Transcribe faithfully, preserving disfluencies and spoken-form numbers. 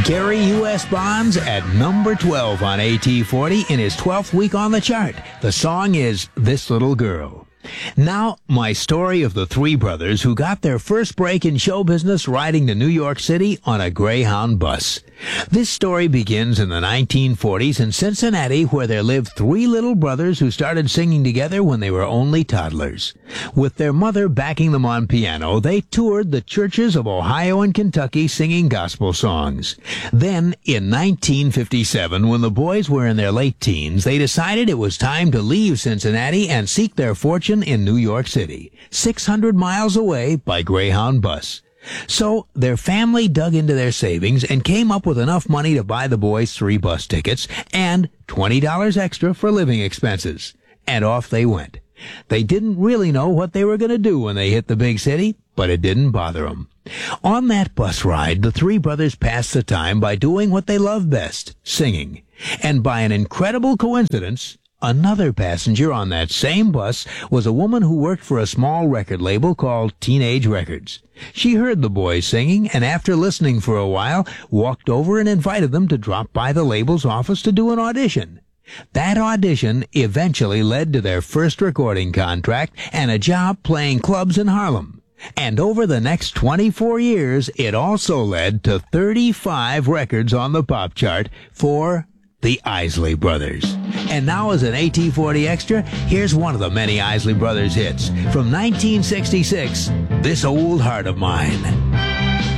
Gary U S. Bonds at number twelve on A T forty in his twelfth week on the chart. The song is This Little Girl. Now, my story of the three brothers who got their first break in show business riding to New York City on a Greyhound bus. This story begins in the nineteen forties in Cincinnati, where there lived three little brothers who started singing together when they were only toddlers. With their mother backing them on piano, they toured the churches of Ohio and Kentucky singing gospel songs. Then, in nineteen fifty-seven, when the boys were in their late teens, they decided it was time to leave Cincinnati and seek their fortune in New York City, six hundred miles away by Greyhound bus. So their family dug into their savings and came up with enough money to buy the boys three bus tickets and twenty dollars extra for living expenses. And off they went. They didn't really know what they were going to do when they hit the big city, but it didn't bother them. On that bus ride, the three brothers passed the time by doing what they love best, singing. And by an incredible coincidence, another passenger on that same bus was a woman who worked for a small record label called Teenage Records. She heard the boys singing, and after listening for a while, walked over and invited them to drop by the label's office to do an audition. That audition eventually led to their first recording contract and a job playing clubs in Harlem. And over the next twenty-four years, it also led to thirty-five records on the pop chart for the Isley Brothers. And now as an A T forty Extra, here's one of the many Isley Brothers hits. From nineteen sixty-six, This Old Heart of Mine.